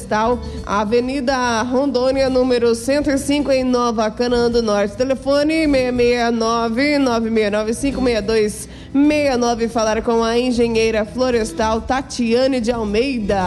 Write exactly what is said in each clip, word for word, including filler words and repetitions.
Florestal, Avenida Rondônia, número cento e cinco, em Nova Canaã do Norte. Telefone seis seis nove, nove seis nove cinco, seis dois seis nove. Falar com a engenheira florestal Tatiane de Almeida.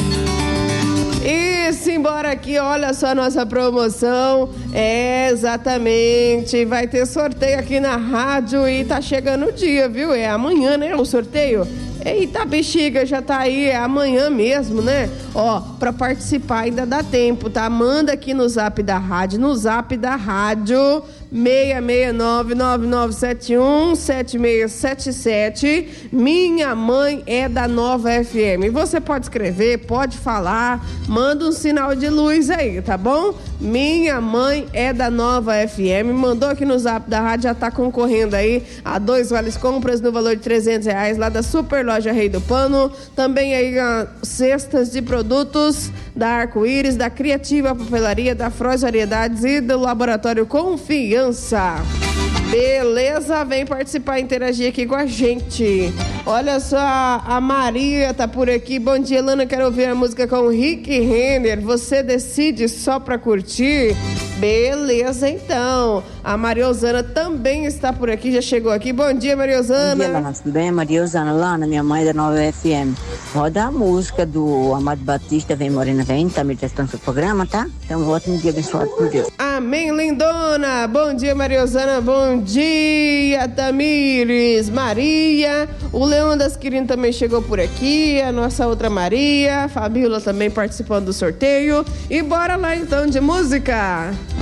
E simbora aqui, olha só a nossa promoção. É, exatamente, vai ter sorteio aqui na rádio e tá chegando o dia, viu? É amanhã, né, o sorteio? Eita, bexiga, já tá aí, é amanhã mesmo, né? Ó, pra participar ainda dá tempo, tá? Manda aqui no zap da rádio, no zap da rádio, seis seis nove, nove nove sete um, sete seis sete sete. Minha mãe é da Nova F M. Você pode escrever, pode falar, manda um sinal de luz aí, tá bom? Minha mãe é da Nova F M. Mandou aqui no zap da rádio, já tá concorrendo aí a dois vales compras no valor de trezentos reais lá da Super Loja Rei do Pano. Também aí a, cestas de produtos da Arco-Íris, da Criativa Papelaria, da Froz Variedades e do Laboratório Confiança. Beleza? Vem participar, interagir aqui com a gente. Olha só, a Maria tá por aqui. Bom dia, Lana, quero ouvir a música com o Rick Renner. Você decide só pra curtir? Beleza, então. A Mariosana também está por aqui, já chegou aqui. Bom dia, Mariosana. Bom dia, Lana, tudo bem? Mariosana, Lana, minha mãe da Nova F M. Roda a música do Amado Batista, Vem Morena Vem, tá me testando seu programa, tá? Então, um ótimo dia abençoado por Deus. Amém, lindona. Bom dia, Mariosana. Bom dia, Tamires. Maria. O Leão das Quirinas também chegou por aqui. A nossa outra Maria. A Fabíola também participando do sorteio. E bora lá, então, de música.